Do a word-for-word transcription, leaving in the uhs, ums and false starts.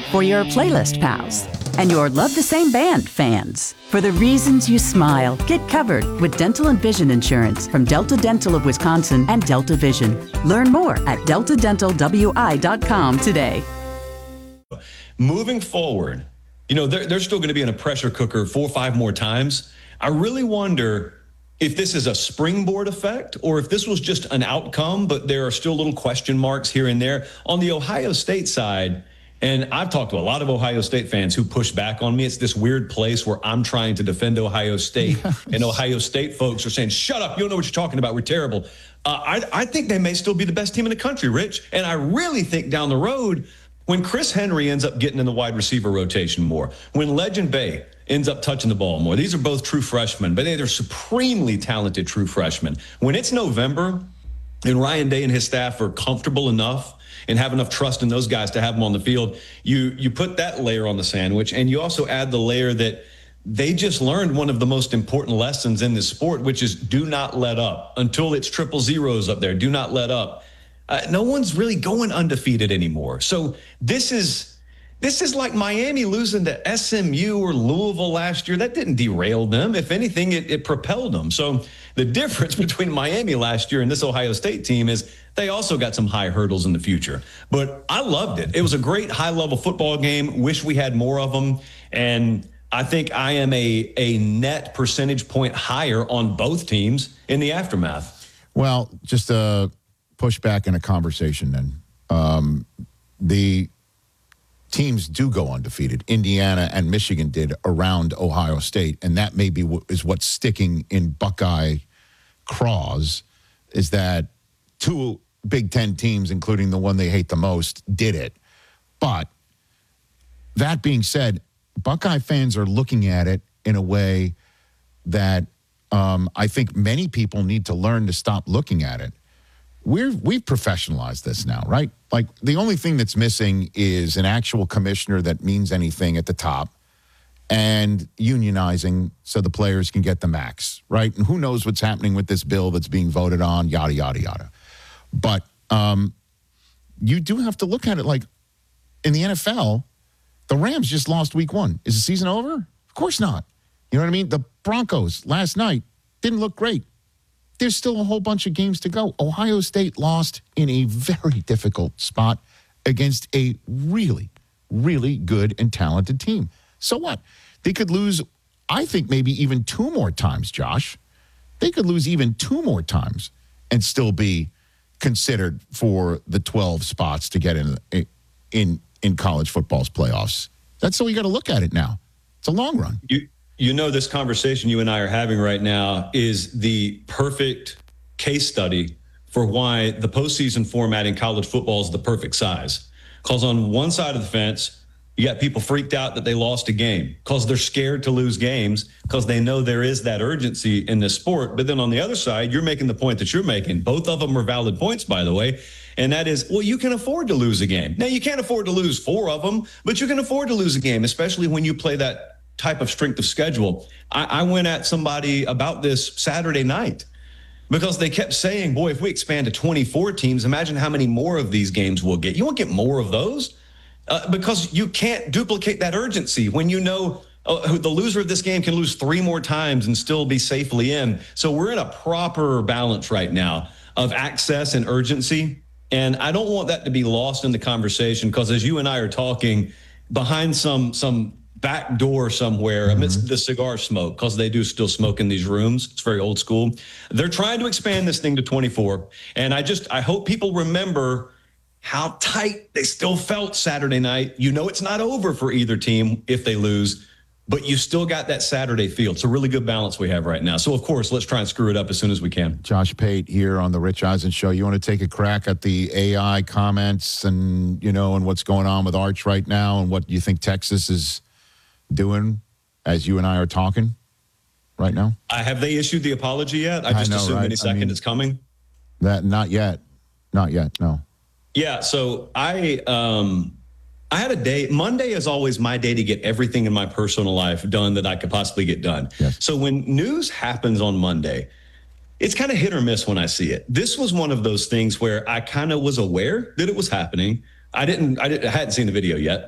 for your playlist pals and your love the same band fans. For the reasons you smile, get covered with dental and vision insurance from Delta Dental of Wisconsin and Delta Vision. Learn more at delta dental w i dot com today. Moving forward, you know, they're, they're still going to be in a pressure cooker four or five more times. I really wonder if this is a springboard effect or if this was just an outcome, but there are still little question marks here and there. On the Ohio State side, and I've talked to a lot of Ohio State fans who push back on me. It's this weird place where I'm trying to defend Ohio State, and Ohio State folks are saying, shut up, you don't know what you're talking about, we're terrible. Uh, I, I think they may still be the best team in the country, Rich. And I really think down the road, when Chris Henry ends up getting in the wide receiver rotation more, when Legend Bay ends up touching the ball more, these are both true freshmen, but they're supremely talented true freshmen. When it's November and Ryan Day and his staff are comfortable enough and have enough trust in those guys to have them on the field, you you put that layer on the sandwich, and you also add the layer that they just learned one of the most important lessons in this sport, which is do not let up. Until it's triple zeros up there, do not let up. Uh, no one's really going undefeated anymore. So this is this is like Miami losing to S M U or Louisville last year. That didn't derail them. If anything, it, it propelled them. So the difference between Miami last year and this Ohio State team is they also got some high hurdles in the future. But I loved it. It was a great high-level football game. Wish we had more of them. And I think I am a, a net percentage point higher on both teams in the aftermath. Well, just a pushback in a conversation then. Um, the teams do go undefeated. Indiana and Michigan did around Ohio State, and that maybe w- is what's sticking in Buckeye craws, is that two Big Ten teams, including the one they hate the most, did it. But that being said, Buckeye fans are looking at it in a way that um, I think many people need to learn to stop looking at it. We're, we've professionalized this now, right? Like, the only thing that's missing is an actual commissioner that means anything at the top and unionizing so the players can get the max, right? And who knows what's happening with this bill that's being voted on, yada, yada, yada. But um, you do have to look at it like, in the N F L, the Rams just lost week one. Is the season over? Of course not. You know what I mean? The Broncos last night didn't look great. There's still a whole bunch of games to go. Ohio State lost in a very difficult spot against a really, really good and talented team. So what? They could lose, I think, maybe even two more times, Josh. They could lose even two more times and still be considered for the twelve spots to get in in in college football's playoffs. That's the way you got to look at it now. It's a long run. You you know, this conversation you and I are having right now is the perfect case study for why the postseason format in college football is the perfect size. Because on one side of the fence, you got people freaked out that they lost a game because they're scared to lose games because they know there is that urgency in this sport. But then on the other side, you're making the point that you're making. Both of them are valid points, by the way. And that is, well, you can afford to lose a game. Now, you can't afford to lose four of them, but you can afford to lose a game, especially when you play that type of strength of schedule. I, I went at somebody about this Saturday night because they kept saying, boy, if we expand to twenty-four teams, imagine how many more of these games we'll get. You won't get more of those. Uh, because you can't duplicate that urgency when you know uh, the loser of this game can lose three more times and still be safely in. So we're in a proper balance right now of access and urgency. And I don't want that to be lost in the conversation because as you and I are talking behind some some back door somewhere amidst mm-hmm. the cigar smoke, because they do still smoke in these rooms. It's very old school. They're trying to expand this thing to twenty-four. And I just I hope people remember how tight they still felt Saturday night. You know it's not over for either team if they lose, but you still got that Saturday feel. It's a really good balance we have right now. So, of course, let's try and screw it up as soon as we can. Josh Pate here on the Rich Eisen Show. You want to take a crack at the A I comments and, you know, and what's going on with Arch right now and what you think Texas is doing as you and I are talking right now? Uh, have they issued the apology yet? I just I know, assume right? any second I mean, it's coming. That Not yet. Not yet, no. Yeah, so I um, I had a day. Monday is always my day to get everything in my personal life done that I could possibly get done. Yes. So when news happens on Monday, it's kind of hit or miss when I see it. This was one of those things where I kind of was aware that it was happening. I didn't, I didn't, I hadn't seen the video yet.